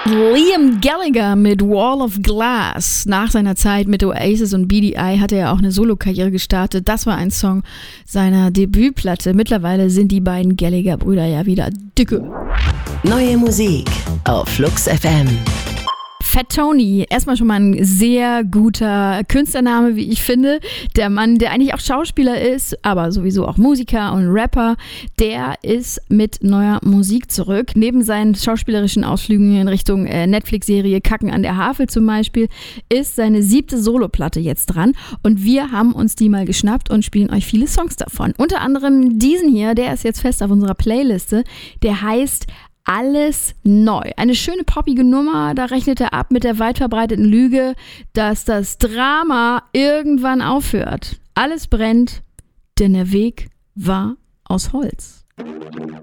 Liam Gallagher mit Wall of Glass. Nach seiner Zeit mit Oasis und BDI hat er ja auch eine Solokarriere gestartet. Das war ein Song seiner Debütplatte. Mittlerweile sind die beiden Gallagher-Brüder ja wieder dicke. Neue Musik auf Flux FM. Fat Tony, erstmal schon mal ein sehr guter Künstlername, wie ich finde. Der Mann, der eigentlich auch Schauspieler ist, aber sowieso auch Musiker und Rapper, der ist mit neuer Musik zurück. Neben seinen schauspielerischen Ausflügen in Richtung Netflix-Serie Kacken an der Havel zum Beispiel, ist seine 7. Soloplatte jetzt dran. Und wir haben uns die mal geschnappt und spielen euch viele Songs davon. Unter anderem diesen hier, der ist jetzt fest auf unserer Playliste. Der heißt Alles neu. Eine schöne poppige Nummer, da rechnet er ab mit der weit verbreiteten Lüge, dass das Drama irgendwann aufhört. Alles brennt, denn der Weg war aus Holz.